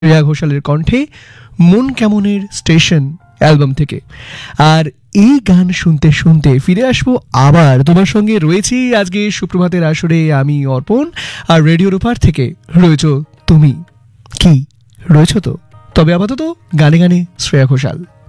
শ্রেয়া ঘোষালের কণ্ঠে মন কেমনের স্টেশন অ্যালবাম থেকে। আর এই গান শুনতে শুনতে ফিরে আসবো আবার তোমার সঙ্গে। রয়েছি আজকে সুপ্রভাতের আসরে আমি অর্পণ, আর রেডিওর ওপার থেকে রয়েছো তুমি। কি রয়েছো তো? তবে আপাতত গানে গানে শ্রেয়া ঘোষাল।